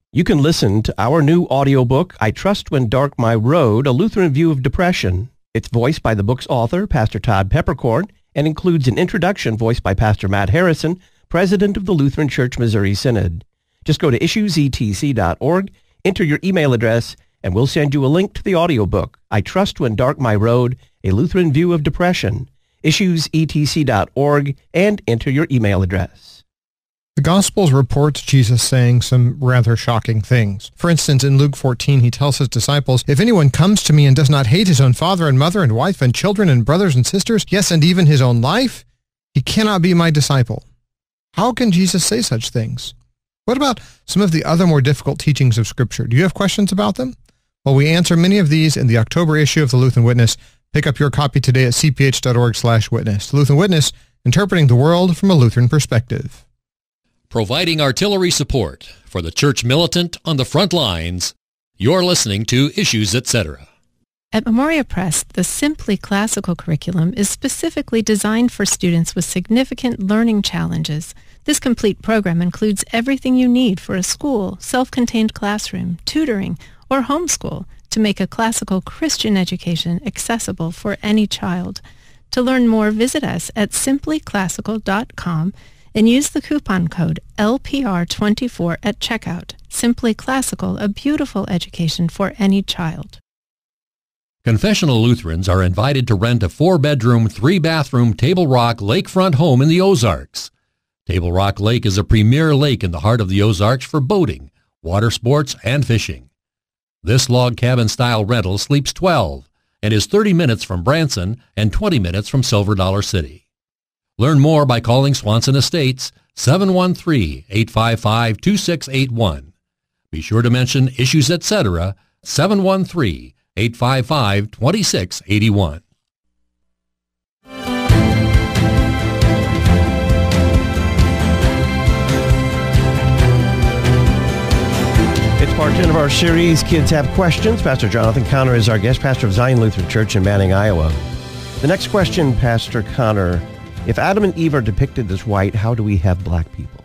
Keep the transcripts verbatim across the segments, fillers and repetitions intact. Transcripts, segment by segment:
You can listen to our new audiobook, I Trust When Dark My Road, A Lutheran View of Depression. It's voiced by the book's author, Pastor Todd Peppercorn, and includes an introduction voiced by Pastor Matt Harrison, president of the Lutheran Church Missouri Synod. Just go to issues e t c dot org, enter your email address, and we'll send you a link to the audiobook, I Trust When Dark My Road, A Lutheran View of Depression. issues e t c dot org, and enter your email address. The Gospels report Jesus saying some rather shocking things. For instance, in Luke fourteen, he tells his disciples, "If anyone comes to me and does not hate his own father and mother and wife and children and brothers and sisters, yes, and even his own life, he cannot be my disciple." How can Jesus say such things? What about some of the other more difficult teachings of Scripture? Do you have questions about them? Well, we answer many of these in the October issue of the Lutheran Witness. Pick up your copy today at c p h dot org slash witness. The Lutheran Witness, interpreting the world from a Lutheran perspective. Providing artillery support for the church militant on the front lines, you're listening to Issues, et cetera. At Memoria Press, the Simply Classical curriculum is specifically designed for students with significant learning challenges. This complete program includes everything you need for a school, self-contained classroom, tutoring, or homeschool to make a classical Christian education accessible for any child. To learn more, visit us at simply classical dot com and use the coupon code L P R twenty-four at checkout. Simply Classical, a beautiful education for any child. Confessional Lutherans are invited to rent a four-bedroom, three-bathroom Table Rock lakefront home in the Ozarks. Table Rock Lake is a premier lake in the heart of the Ozarks for boating, water sports, and fishing. This log cabin-style rental sleeps twelve and is thirty minutes from Branson and twenty minutes from Silver Dollar City. Learn more by calling Swanson Estates, seven one three, eight five five, two six eight one. Be sure to mention Issues, et cetera, seven one three, eight five five, two six eight one. It's part ten of our series, Kids Have Questions. Pastor Jonathan Conner is our guest, pastor of Zion Lutheran Church in Manning, Iowa. The next question, Pastor Conner, if Adam and Eve are depicted as white, how do we have black people?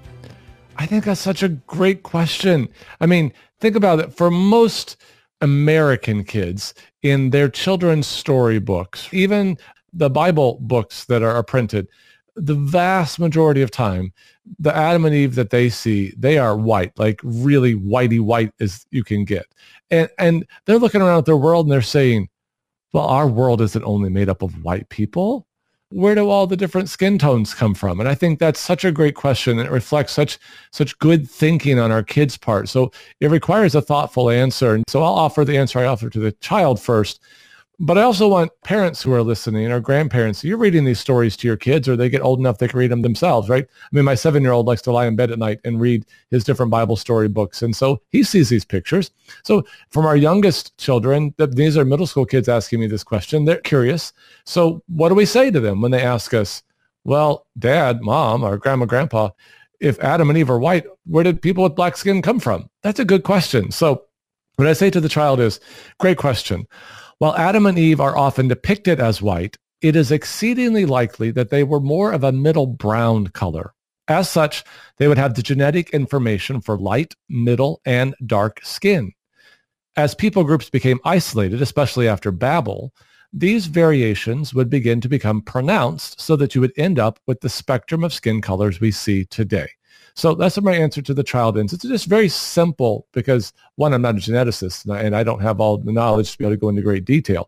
I think that's such a great question. I mean, think about it. For most American kids, in their children's storybooks, even the Bible books that are printed, the vast majority of time, the Adam and Eve that they see, they are white, like really whitey white as you can get. And and they're looking around at their world and they're saying, well, our world isn't only made up of white people. Where do all the different skin tones come from? And I think that's such a great question. And it reflects such such good thinking on our kids' part. So it requires a thoughtful answer. And so I'll offer the answer I offer to the child first. But I also want parents who are listening, or grandparents, you're reading these stories to your kids, or they get old enough they can read them themselves, right? I mean, my seven-year-old likes to lie in bed at night and read his different Bible story books. And so he sees these pictures. So from our youngest children, these are middle school kids asking me this question. They're curious. So what do we say to them when they ask us, well, Dad, Mom, or Grandma, Grandpa, if Adam and Eve are white, where did people with black skin come from? That's a good question. So what I say to the child is, great question. While Adam and Eve are often depicted as white, it is exceedingly likely that they were more of a middle brown color. As such, they would have the genetic information for light, middle, and dark skin. As people groups became isolated, especially after Babel, these variations would begin to become pronounced so that you would end up with the spectrum of skin colors we see today. So that's what my answer to the child is. It's just very simple because, one, I'm not a geneticist and I, and I don't have all the knowledge to be able to go into great detail.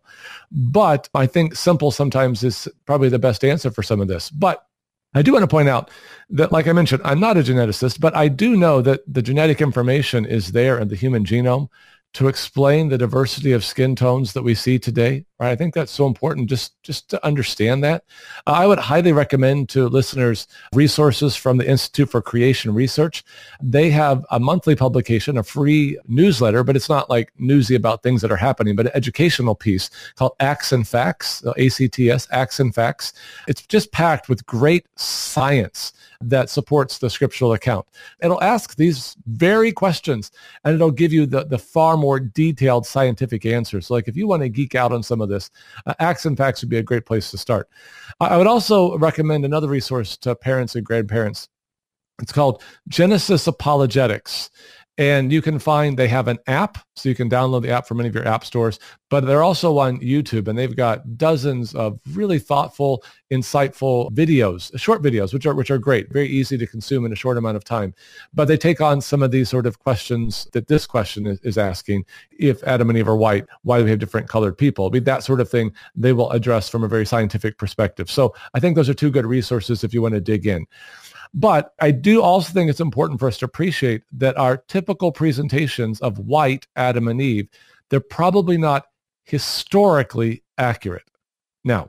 But I think simple sometimes is probably the best answer for some of this. But I do want to point out that, like I mentioned, I'm not a geneticist, but I do know that the genetic information is there in the human genome to explain the diversity of skin tones that we see today. Right? I think that's so important just, just to understand that. Uh, I would highly recommend to listeners resources from the Institute for Creation Research. They have a monthly publication, a free newsletter, but it's not like newsy about things that are happening, but an educational piece called Acts and Facts, A C T S, Acts and Facts. It's just packed with great science that supports the scriptural account. It'll ask these very questions, and it'll give you the, the far more detailed scientific answers. So like if you want to geek out on some of this, uh, Acts and Facts would be a great place to start. I would also recommend another resource to parents and grandparents. It's called Genesis Apologetics. And you can find, they have an app, so you can download the app from any of your app stores, but they're also on YouTube, and they've got dozens of really thoughtful, insightful videos, short videos, which are which are great, very easy to consume in a short amount of time. But they take on some of these sort of questions that this question is, is asking. If Adam and Eve are white, why do we have different colored people? I mean, that sort of thing they will address from a very scientific perspective. So I think those are two good resources if you want to dig in. But I do also think it's important for us to appreciate that our typical presentations of white Adam and Eve, they're probably not historically accurate. Now,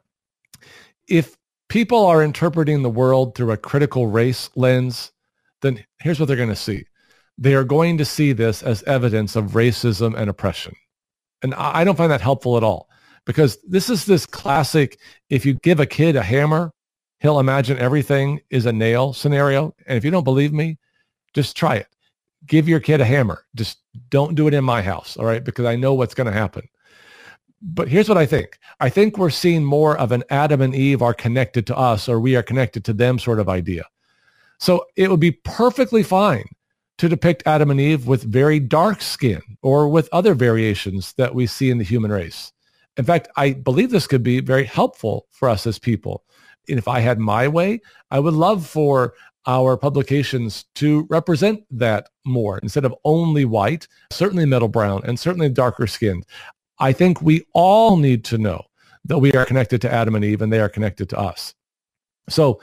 if people are interpreting the world through a critical race lens, then here's what they're going to see. They are going to see this as evidence of racism and oppression. And I don't find that helpful at all, because this is this classic, if you give a kid a hammer, he'll imagine everything is a nail scenario. And if you don't believe me, just try it. Give your kid a hammer. Just don't do it in my house, all right? Because I know what's going to happen. But here's what I think. I think we're seeing more of an Adam and Eve are connected to us, or we are connected to them sort of idea. So it would be perfectly fine to depict Adam and Eve with very dark skin or with other variations that we see in the human race. In fact, I believe this could be very helpful for us as people. And if I had my way, I would love for our publications to represent that more instead of only white, certainly middle brown, and certainly darker skinned. I think we all need to know that we are connected to Adam and Eve and they are connected to us. So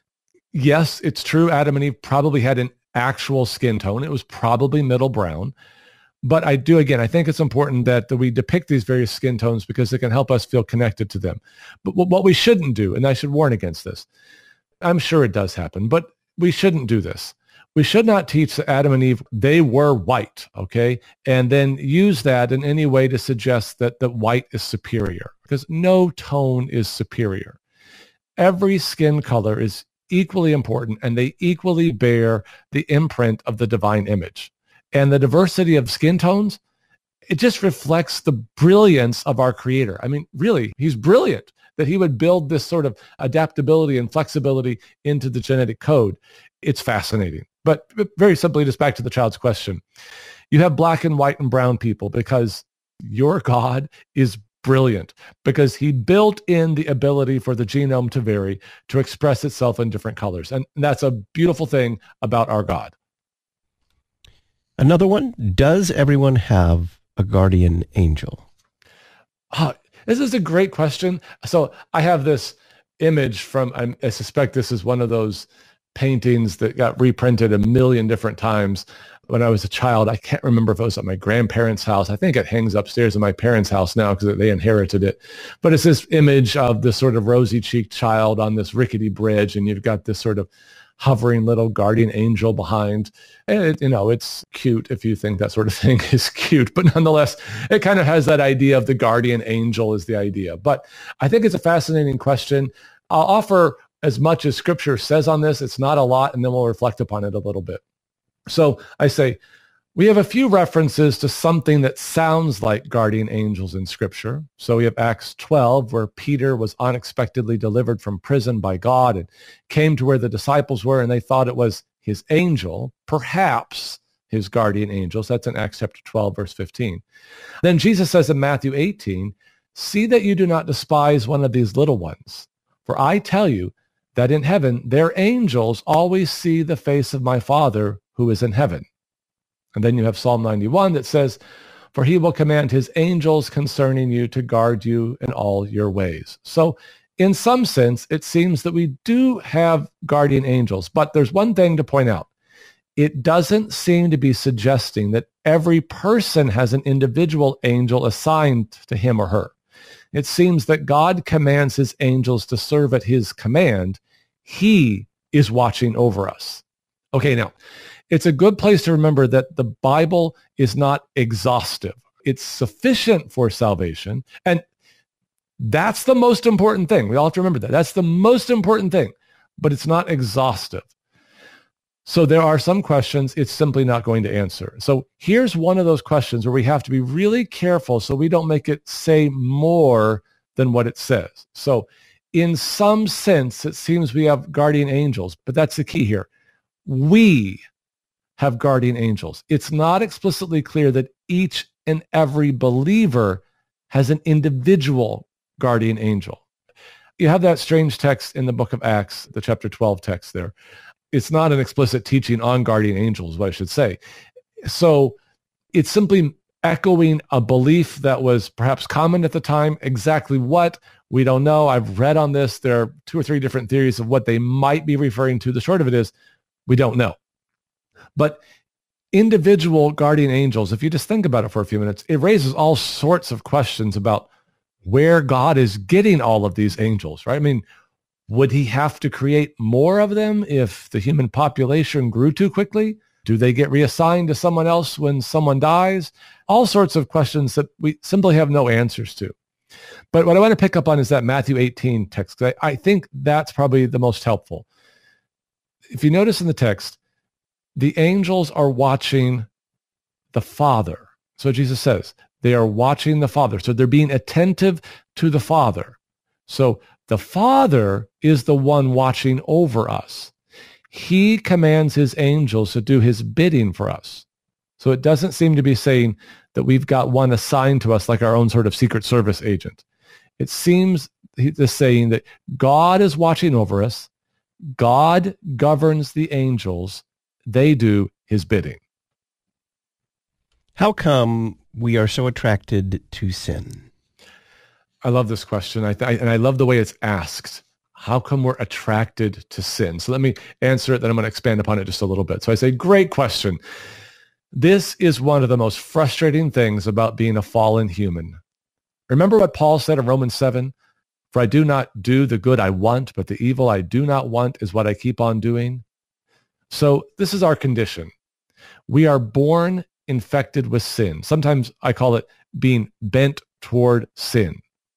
yes, it's true. Adam and Eve probably had an actual skin tone. It was probably middle brown. But I do, again, I think it's important that, that we depict these various skin tones because it can help us feel connected to them. But what we shouldn't do, and I should warn against this, I'm sure it does happen, but we shouldn't do this. We should not teach that Adam and Eve, they were white, okay? And then use that in any way to suggest that, that white is superior, because no tone is superior. Every skin color is equally important, and they equally bear the imprint of the divine image. And the diversity of skin tones, it just reflects the brilliance of our Creator. I mean, really, he's brilliant that he would build this sort of adaptability and flexibility into the genetic code. It's fascinating. But very simply, just back to the child's question, you have black and white and brown people because your God is brilliant, because he built in the ability for the genome to vary, to express itself in different colors. And that's a beautiful thing about our God. Another one, does everyone have a guardian angel? Oh, this is a great question. So I have this image from, I, I suspect this is one of those paintings that got reprinted a million different times when I was a child. I can't remember if it was at my grandparents' house. I think it hangs upstairs in my parents' house now because they inherited it. But it's this image of this sort of rosy-cheeked child on this rickety bridge, and you've got this sort of hovering little guardian angel behind. And it, you know, it's cute if you think that sort of thing is cute, but nonetheless, it kind of has that idea of the guardian angel is the idea. But I think it's a fascinating question. I'll offer as much as Scripture says on this. It's not a lot, and then we'll reflect upon it a little bit. So I say, we have a few references to something that sounds like guardian angels in Scripture. So we have Acts twelve, where Peter was unexpectedly delivered from prison by God and came to where the disciples were, and they thought it was his angel, perhaps his guardian angels. That's in Acts chapter twelve, verse fifteen. Then Jesus says in Matthew eighteen, see that you do not despise one of these little ones, for I tell you that in heaven their angels always see the face of my Father who is in heaven. And then you have Psalm ninety-one that says, for he will command his angels concerning you to guard you in all your ways. So in some sense, it seems that we do have guardian angels, but there's one thing to point out. It doesn't seem to be suggesting that every person has an individual angel assigned to him or her. It seems that God commands his angels to serve at his command. He is watching over us. Okay, now, it's a good place to remember that the Bible is not exhaustive. It's sufficient for salvation. And that's the most important thing. We all have to remember that. That's the most important thing, but it's not exhaustive. So there are some questions it's simply not going to answer. So here's one of those questions where we have to be really careful so we don't make it say more than what it says. So in some sense, it seems we have guardian angels, but that's the key here. We have guardian angels. It's not explicitly clear that each and every believer has an individual guardian angel. You have that strange text in the book of Acts, the chapter twelve text there. It's not an explicit teaching on guardian angels, what I should say. So it's simply echoing a belief that was perhaps common at the time. Exactly what, we don't know. I've read on this. There are two or three different theories of what they might be referring to. The short of it is, we don't know. But individual guardian angels, if you just think about it for a few minutes, it raises all sorts of questions about where God is getting all of these angels, right? I mean, would he have to create more of them if the human population grew too quickly? Do they get reassigned to someone else when someone dies? All sorts of questions that we simply have no answers to. But what I want to pick up on is that Matthew eighteen text. I, I think that's probably the most helpful. If you notice in the text, the angels are watching the Father. So Jesus says, they are watching the Father. So they're being attentive to the Father. So the Father is the one watching over us. He commands his angels to do his bidding for us. So it doesn't seem to be saying that we've got one assigned to us like our own sort of Secret Service agent. It seems to saying that God is watching over us. God governs the angels. They do his bidding. How come we are so attracted to sin? I love this question, I th- and I love the way it's asked. How come we're attracted to sin? So let me answer it, then I'm going to expand upon it just a little bit. So I say, great question. This is one of the most frustrating things about being a fallen human. Remember what Paul said in Romans seven? For I do not do the good I want, but the evil I do not want is what I keep on doing. So this is our condition. We are born infected with sin. Sometimes I call it being bent toward sin.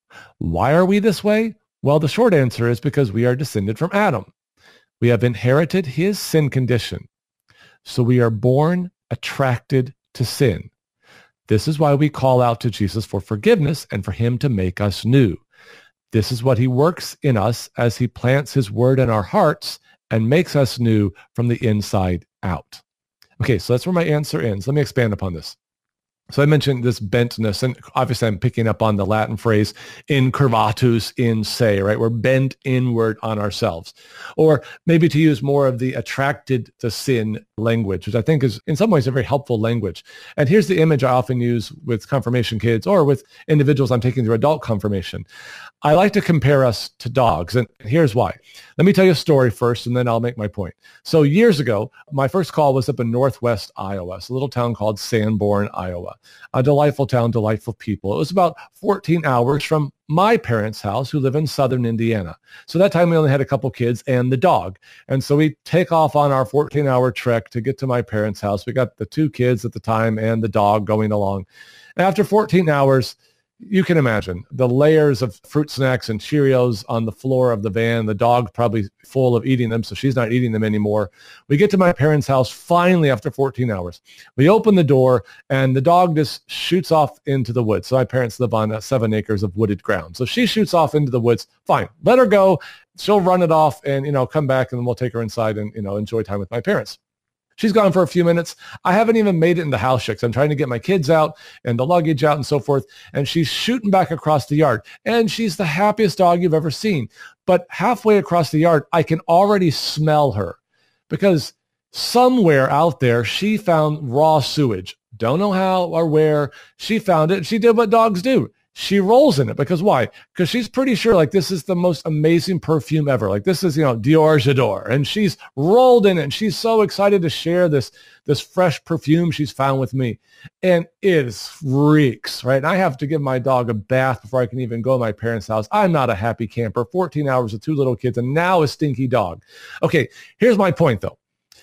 Why are we this way? Well, the short answer is because we are descended from Adam. We have inherited his sin condition. So we are born attracted to sin. This is why we call out to Jesus for forgiveness and for him to make us new. This is what he works in us as he plants his word in our hearts and makes us new from the inside out. Okay, so that's where my answer ends. Let me expand upon this. So I mentioned this bentness, and obviously I'm picking up on the Latin phrase incurvatus in se, right? We're bent inward on ourselves. Or maybe to use more of the attracted to sin language, which I think is in some ways a very helpful language. And here's the image I often use with confirmation kids or with individuals I'm taking through adult confirmation. I like to compare us to dogs, and here's why. Let me tell you a story first, and then I'll make my point. So years ago, my first call was up in northwest Iowa, a little town called Sanborn, Iowa. A delightful town, delightful people. It was about fourteen hours from my parents' house, who live in southern Indiana. So that time we only had a couple kids and the dog. And so we take off on our fourteen-hour trek to get to my parents' house. We got the two kids at the time and the dog going along. And after fourteen hours, you can imagine the layers of fruit snacks and Cheerios on the floor of the van. The dog probably full of eating them, so she's not eating them anymore. We get to my parents' house finally after fourteen hours. We open the door, and the dog just shoots off into the woods. So my parents live on uh, seven acres of wooded ground. So she shoots off into the woods. Fine, let her go. She'll run it off and, you know, come back, and then we'll take her inside and, you know, enjoy time with my parents. She's gone for a few minutes. I haven't even made it in the house yet. I'm trying to get my kids out and the luggage out and so forth. And she's shooting back across the yard. And she's the happiest dog you've ever seen. But halfway across the yard, I can already smell her because somewhere out there, she found raw sewage. Don't know how or where. She found it. She did what dogs do. She rolls in it because why? Because she's pretty sure like this is the most amazing perfume ever. Like this is, you know, Dior J'adore. And she's rolled in it and she's so excited to share this, this fresh perfume she's found with me. And it reeks, right? And I have to give my dog a bath before I can even go to my parents' house. I'm not a happy camper. fourteen hours with two little kids and now a stinky dog. Okay, here's my point though.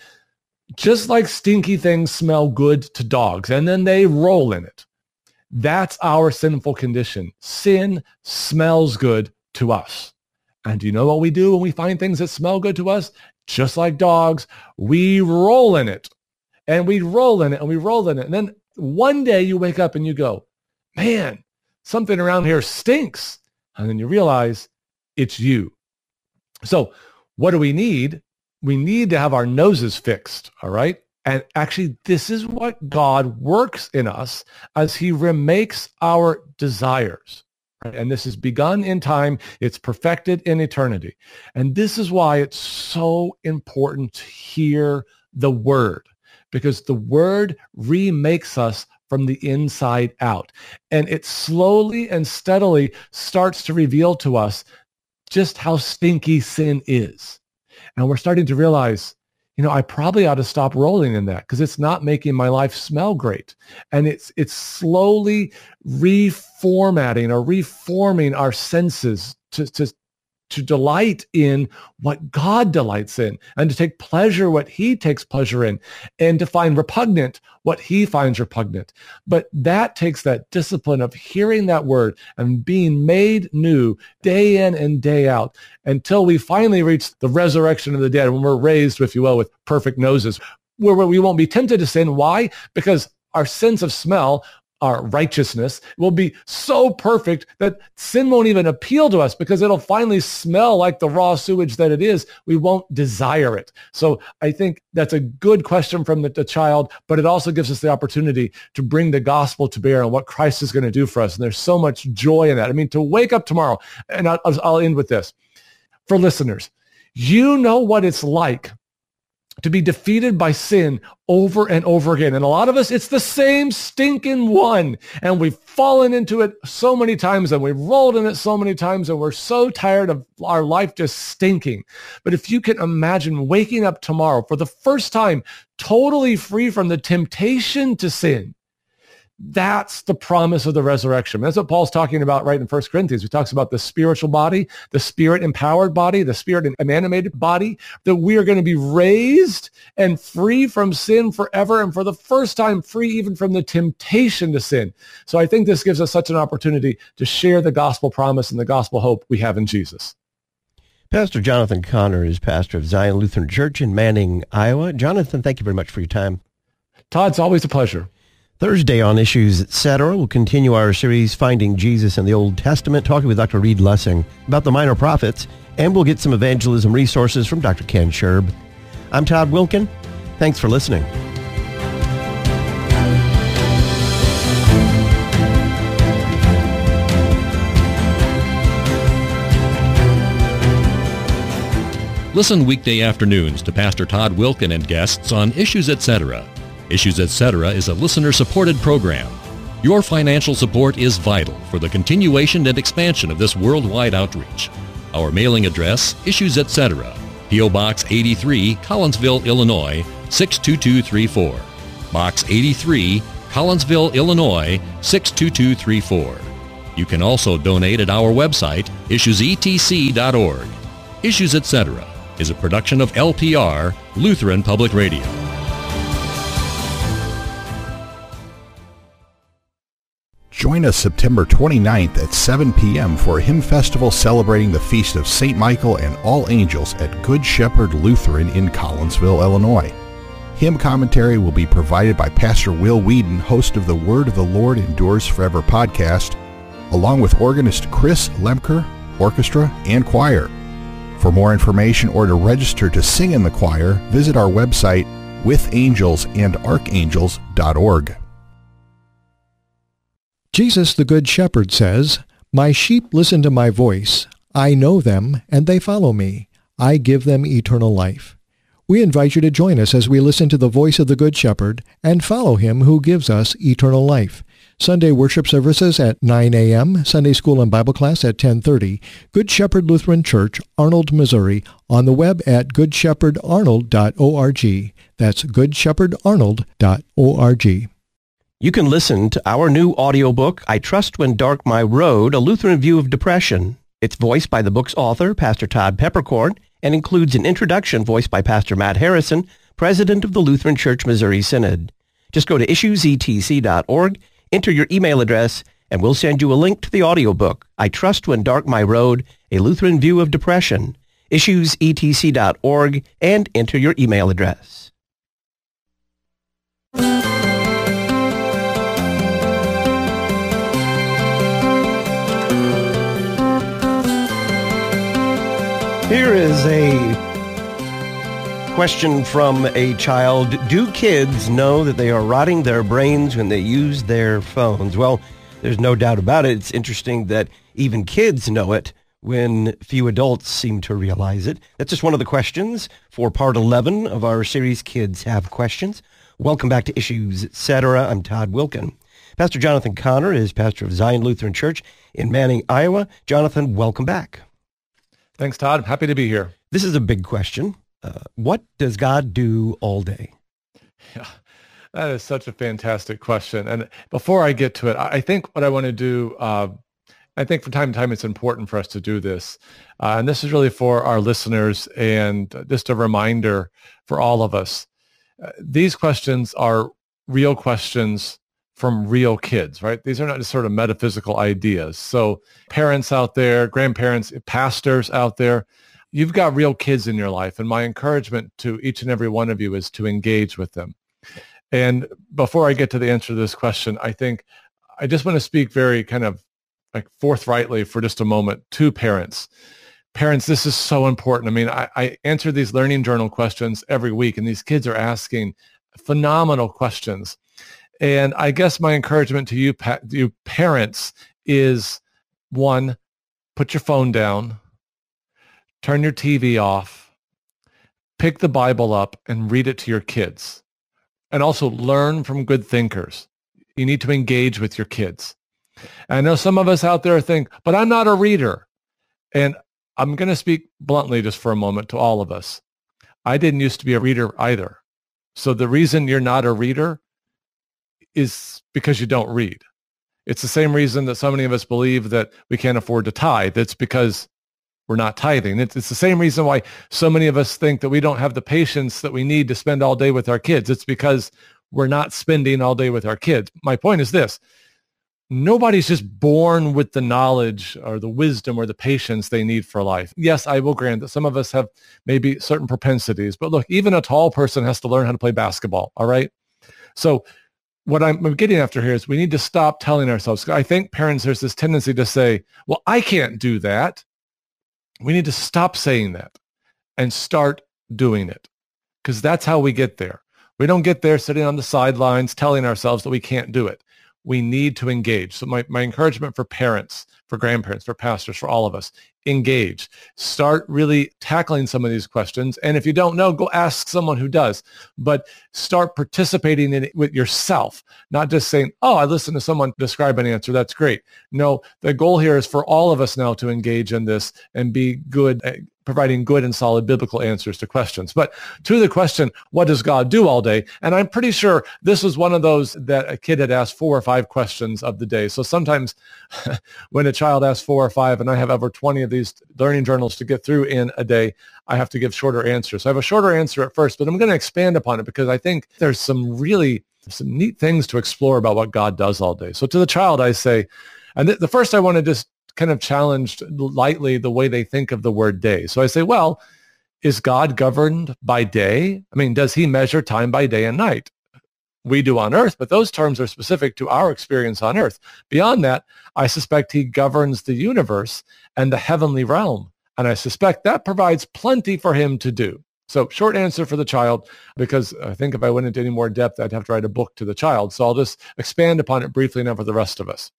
Just like stinky things smell good to dogs and then they roll in it. That's our sinful condition. Sin smells good to us. And do you know what we do when we find things that smell good to us? Just like dogs, we roll in it. And we roll in it and we roll in it. And then one day you wake up and you go, man, something around here stinks. And then you realize it's you. So what do we need? We need to have our noses fixed, all right? And actually, this is what God works in us as he remakes our desires. Right? And this is begun in time. It's perfected in eternity. And this is why it's so important to hear the word, because the word remakes us from the inside out. And it slowly and steadily starts to reveal to us just how stinky sin is. And we're starting to realize, you know, I probably ought to stop rolling in that because it's not making my life smell great. And it's it's slowly reformatting or reforming our senses to, to, to delight in what God delights in, and to take pleasure what he takes pleasure in, and to find repugnant what he finds repugnant. But that takes that discipline of hearing that word and being made new day in and day out until we finally reach the resurrection of the dead, when we're raised, if you will, with perfect noses, where we won't be tempted to sin. Why? Because our sense of smell, our righteousness, will be so perfect that sin won't even appeal to us, because it'll finally smell like the raw sewage that it is. We won't desire it. So I think that's a good question from the, the child, but it also gives us the opportunity to bring the gospel to bear on what Christ is going to do for us. And there's so much joy in that. I mean, to wake up tomorrow, and I'll, I'll end with this. For listeners, you know what it's like to be defeated by sin over and over again. And a lot of us, it's the same stinking one. And we've fallen into it so many times, and we've rolled in it so many times, and we're so tired of our life just stinking. But if you can imagine waking up tomorrow for the first time, totally free from the temptation to sin, that's the promise of the resurrection. That's what Paul's talking about right in First Corinthians. He talks about the spiritual body, the spirit-empowered body, the spirit-animated body, that we are going to be raised and free from sin forever, and for the first time free even from the temptation to sin. So I think this gives us such an opportunity to share the gospel promise and the gospel hope we have in Jesus. Pastor Jonathan Conner is pastor of Zion Lutheran Church in Manning, Iowa. Jonathan, thank you very much for your time. Todd, it's always a pleasure. Thursday on Issues, et cetera, we'll continue our series, Finding Jesus in the Old Testament, talking with Doctor Reed Lessing about the minor prophets, and we'll get some evangelism resources from Doctor Ken Sherb. I'm Todd Wilken. Thanks for listening. Listen weekday afternoons to Pastor Todd Wilken and guests on Issues, et cetera. Issues, et cetera is a listener-supported program. Your financial support is vital for the continuation and expansion of this worldwide outreach. Our mailing address, Issues, et cetera, P O. Box eighty-three, Collinsville, Illinois, six two two three four. Box eighty-three, Collinsville, Illinois, six two two three four. You can also donate at our website, issues e t c dot org. Issues, et cetera is a production of L P R, Lutheran Public Radio. Join us September twenty-ninth at seven p.m. for a hymn festival celebrating the feast of Saint Michael and All Angels at Good Shepherd Lutheran in Collinsville, Illinois. Hymn commentary will be provided by Pastor Will Whedon, host of the Word of the Lord Endures Forever podcast, along with organist Chris Lemker, orchestra, and choir. For more information or to register to sing in the choir, visit our website with angels and archangels dot org. Jesus the Good Shepherd says, "My sheep listen to my voice. I know them, and they follow me. I give them eternal life." We invite you to join us as we listen to the voice of the Good Shepherd and follow him who gives us eternal life. Sunday worship services at nine a.m., Sunday school and Bible class at ten thirty, Good Shepherd Lutheran Church, Arnold, Missouri, on the web at good shepherd arnold dot org. That's good shepherd arnold dot org. You can listen to our new audiobook, I Trust When Dark My Road, A Lutheran View of Depression. It's voiced by the book's author, Pastor Todd Peppercorn, and includes an introduction voiced by Pastor Matt Harrison, president of the Lutheran Church Missouri Synod. Just go to issues e t c dot org, enter your email address, and we'll send you a link to the audiobook, I Trust When Dark My Road, A Lutheran View of Depression. issues e t c dot org, and enter your email address. Here is a Question from a child: do kids know that they are rotting their brains when they use their phones? Well, there's no doubt about it. It's interesting that even kids know it when few adults seem to realize it. That's just one of the questions for part eleven of our series, Kids Have Questions. Welcome back to Issues Etc. I'm Todd Wilken. Pastor Jonathan Conner is pastor of Zion Lutheran Church in Manning, Iowa. Jonathan, welcome back. Thanks, Todd. I'm happy to be here. This is a big question. Uh, what does God do all day? Yeah, that is such a fantastic question. And before I get to it, I think what I want to do, uh, I think from time to time it's important for us to do this. Uh, and this is really for our listeners and just a reminder for all of us. Uh, these questions are real questions from real kids, right? These are not just sort of metaphysical ideas. So parents out there, grandparents, pastors out there, you've got real kids in your life, and my encouragement to each and every one of you is to engage with them. And before I get to the answer to this question, I think I just want to speak very kind of like forthrightly for just a moment to parents. Parents, this is so important. I mean, I, I answer these learning journal questions every week, and these kids are asking phenomenal questions. And I guess my encouragement to you, pa- you parents is, one, put your phone down, turn your T V off, pick the Bible up and read it to your kids. And also learn from good thinkers. You need to engage with your kids. And I know some of us out there think, but I'm not a reader. And I'm going to speak bluntly just for a moment to all of us. I didn't used to be a reader either. So the reason you're not a reader is because you don't read. It's the same reason that so many of us believe that we can't afford to tithe. It's because we're not tithing. It's, it's the same reason why so many of us think that we don't have the patience that we need to spend all day with our kids. It's because we're not spending all day with our kids. My point is this: nobody's just born with the knowledge or the wisdom or the patience they need for life. Yes, I will grant that some of us have maybe certain propensities, but look, even a tall person has to learn how to play basketball, all right? So what I'm getting after here is we need to stop telling ourselves, I think parents, there's this tendency to say, well, I can't do that. We need to stop saying that and start doing it, because that's how we get there. We don't get there sitting on the sidelines telling ourselves that we can't do it. We need to engage. So my, my encouragement for parents, for grandparents, for pastors, for all of us, engage. Start really tackling some of these questions. And if you don't know, go ask someone who does. But start participating in it with yourself, not just saying, oh, I listened to someone describe an answer. That's great. No, the goal here is for all of us now to engage in this and be good, providing good and solid biblical answers to questions. But to the question, what does God do all day? And I'm pretty sure this was one of those that a kid had asked four or five questions of the day. So sometimes when a child asks four or five, and I have over twenty of these learning journals to get through in a day, I have to give shorter answers. So I have a shorter answer at first, but I'm going to expand upon it because I think there's some really some neat things to explore about what God does all day. So to the child, I say, and th- the first I want to just kind of challenged lightly the way they think of the word day. So I say, well, is God governed by day? I mean, does he measure time by day and night? We do on earth, but those terms are specific to our experience on earth. Beyond that, I suspect he governs the universe and the heavenly realm. And I suspect that provides plenty for him to do. So short answer for the child, because I think if I went into any more depth, I'd have to write a book to the child. So I'll just expand upon it briefly now for the rest of us.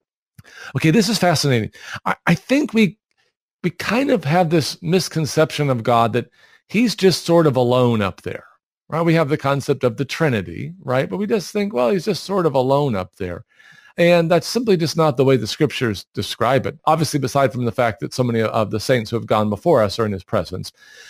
Okay, this is fascinating. I, I think we we kind of have this misconception of God that he's just sort of alone up there, right? We have the concept of the Trinity, right? But we just think, well, he's just sort of alone up there. And that's simply just not the way the scriptures describe it. Obviously, beside from the fact that so many of the saints who have gone before us are in his presence.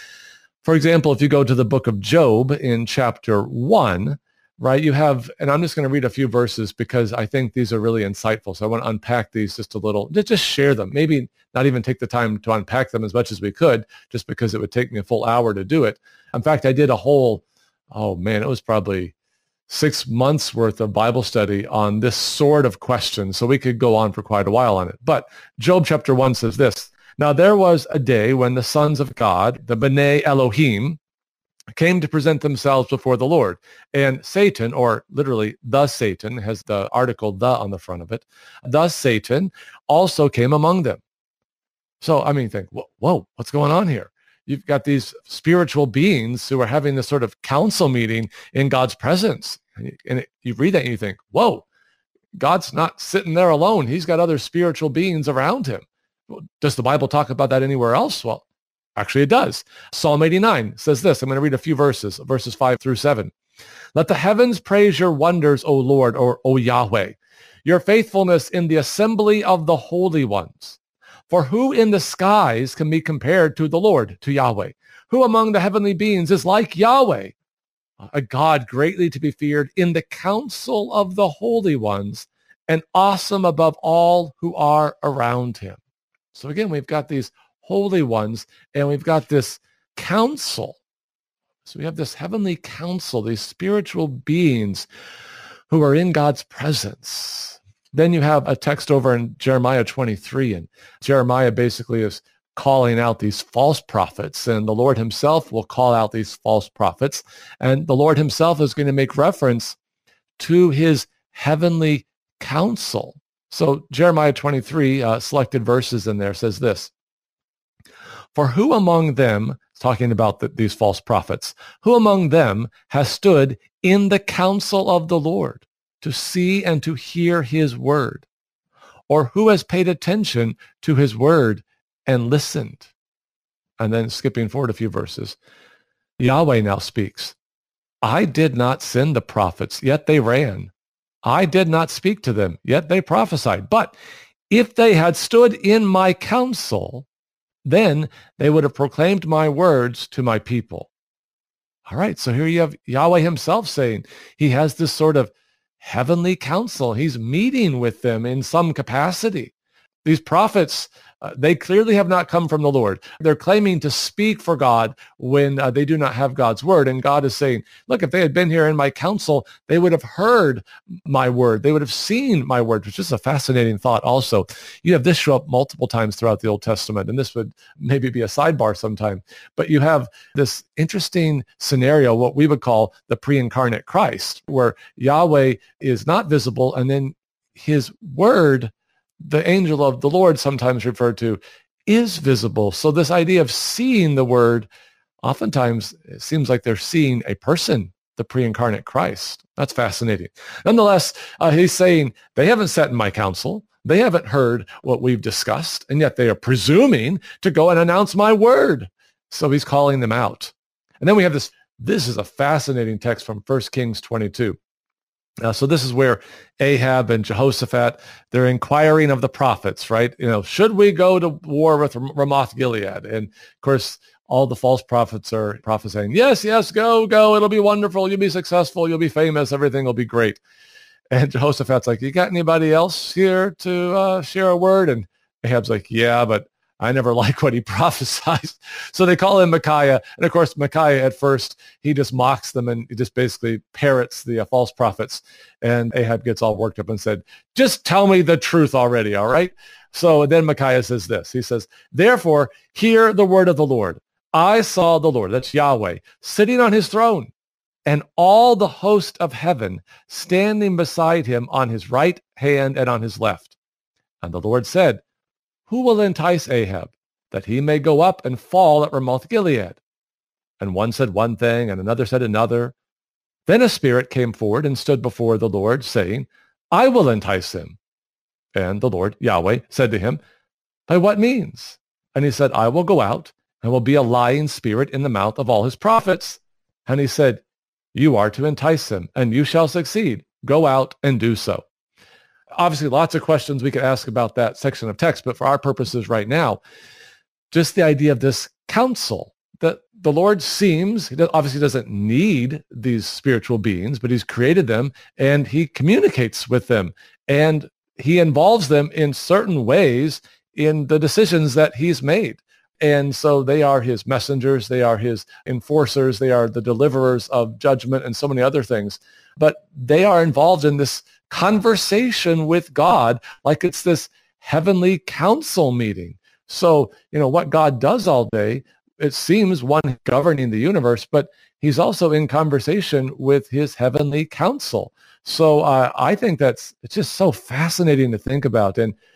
For example, if you go to the book of Job in chapter one, right, you have, and I'm just going to read a few verses because I think these are really insightful. So I want to unpack these just a little, just share them. Maybe not even take the time to unpack them as much as we could, just because it would take me a full hour to do it. In fact, I did a whole, oh man, it was probably six months worth of Bible study on this sort of question. So we could go on for quite a while on it. But Job chapter one says this: now there was a day when the sons of God, the B'nai Elohim, came to present themselves before the Lord. And Satan, or literally the Satan, has the article the on the front of it, the Satan also came among them. So, I mean, think, whoa, what's going on here? you've got these spiritual beings who are having this sort of council meeting in God's presence. And you, and it, you read that and you think, whoa, God's not sitting there alone. He's got other spiritual beings around him. Does the Bible talk about that anywhere else? Well, actually it does. Psalm eighty-nine says this. I'm going to read a few verses, verses five through seven. Let the heavens praise your wonders, O Lord, or O Yahweh, your faithfulness in the assembly of the holy ones. For who in the skies can be compared to the Lord, to Yahweh? Who among the heavenly beings is like Yahweh? A God greatly to be feared in the council of the holy ones, and awesome above all who are around him. So again, we've got these holy ones, and we've got this council. So we have this heavenly council, these spiritual beings who are in God's presence. Then you have a text over in Jeremiah twenty-three, and Jeremiah basically is calling out these false prophets, and the Lord himself will call out these false prophets, and the Lord himself is going to make reference to his heavenly council. So Jeremiah twenty-three, uh, selected verses in there, says this: For who among them, talking about the, these false prophets, who among them has stood in the counsel of the Lord to see and to hear his word? Or who has paid attention to his word and listened? And then skipping forward a few verses, Yahweh now speaks. I did not send the prophets, yet they ran. I did not speak to them, yet they prophesied. But if they had stood in my counsel, then they would have proclaimed my words to my people. All right, so here you have Yahweh himself saying he has this sort of heavenly council. He's meeting with them in some capacity. These prophets, uh, they clearly have not come from the Lord. They're claiming to speak for God when uh, they do not have God's word. And God is saying, look, if they had been here in my counsel, they would have heard my word. They would have seen my word, which is a fascinating thought also. You have this show up multiple times throughout the Old Testament, and this would maybe be a sidebar sometime. But you have this interesting scenario, what we would call the pre-incarnate Christ, where Yahweh is not visible, and then his word, the angel of the Lord, sometimes referred to, is visible. So this idea of seeing the word, oftentimes it seems like they're seeing a person, the pre-incarnate Christ. That's fascinating. Nonetheless, uh, he's saying they haven't sat in my counsel. They haven't heard what we've discussed, and yet they are presuming to go and announce my word. So he's calling them out. And then we have this, this is a fascinating text from First Kings twenty-two. Uh, so this is where Ahab and Jehoshaphat, they're inquiring of the prophets, right? You know, should we go to war with Ramoth Gilead? And of course, all the false prophets are prophesying, yes, yes, go, go. It'll be wonderful. You'll be successful. You'll be famous. Everything will be great. And Jehoshaphat's like, you got anybody else here to uh, share a word? And Ahab's like, yeah, but I never like what he prophesies. So they call him Micaiah. And of course, Micaiah at first, he just mocks them and he just basically parrots the uh, false prophets. And Ahab gets all worked up and said, just tell me the truth already, all right? So then Micaiah says this. He says, therefore, hear the word of the Lord. I saw the Lord, that's Yahweh, sitting on his throne, and all the host of heaven standing beside him on his right hand and on his left. And the Lord said, who will entice Ahab, that he may go up and fall at Ramoth Gilead? And one said one thing, and another said another. Then a spirit came forward and stood before the Lord, saying, I will entice him. And the Lord, Yahweh, said to him, by what means? And he said, I will go out, and will be a lying spirit in the mouth of all his prophets. And he said, you are to entice him, and you shall succeed. Go out and do so. Obviously, lots of questions we could ask about that section of text, but for our purposes right now, just the idea of this counsel, that the Lord seems, he obviously doesn't need these spiritual beings, but he's created them and he communicates with them and he involves them in certain ways in the decisions that he's made. And so they are his messengers, they are his enforcers, they are the deliverers of judgment and so many other things. But they are involved in this conversation with God like it's this heavenly council meeting. So, you know, what God does all day, it seems one governing the universe, but he's also in conversation with his heavenly council. So uh, I think that's, it's just so fascinating to think about. And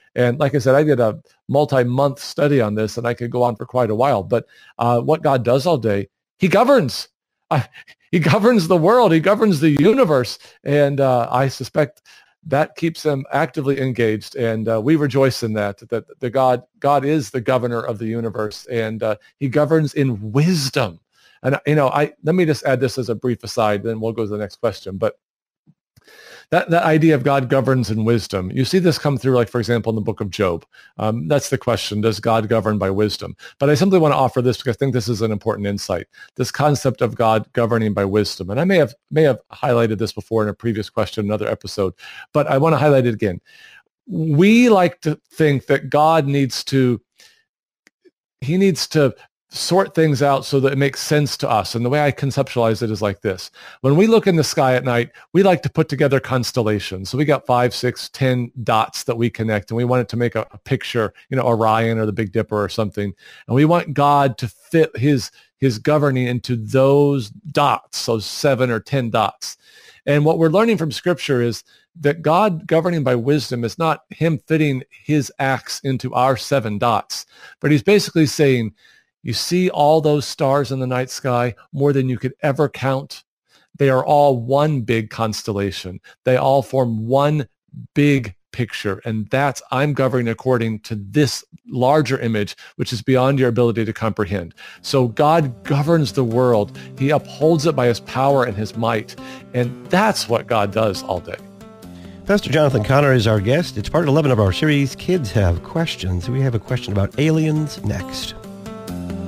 And like I said, I did a multi-month study on this, and I could go on for quite a while. But uh, what God does all day, he governs. Uh, he governs the world. He governs the universe. And uh, I suspect that keeps him actively engaged. And uh, we rejoice in that, that the God, God is the governor of the universe, and uh, he governs in wisdom. And, you know, I let me just add this as a brief aside, then we'll go to the next question. But That, that idea of God governs in wisdom, you see this come through, like, for example, in the book of Job. Um, that's the question, does God govern by wisdom? But I simply want to offer this because I think this is an important insight, this concept of God governing by wisdom. And I may have may have highlighted this before in a previous question, another episode, but I want to highlight it again. We like to think that God needs to, he needs to sort things out so that it makes sense to us. And the way I conceptualize it is like this. When we look in the sky at night, we like to put together constellations. So we got five, six, ten dots that we connect, and we want it to make a, a picture, you know, Orion or the Big Dipper or something. And we want God to fit his, his governing into those dots, those seven or ten dots. And what we're learning from Scripture is that God governing by wisdom is not him fitting his acts into our seven dots, but he's basically saying, you see all those stars in the night sky, more than you could ever count. They are all one big constellation. They all form one big picture. And that's, I'm governing according to this larger image, which is beyond your ability to comprehend. So God governs the world. He upholds it by his power and his might. And that's what God does all day. Pastor Jonathan Connor is our guest. It's part eleven of our series, Kids Have Questions. We have a question about aliens next.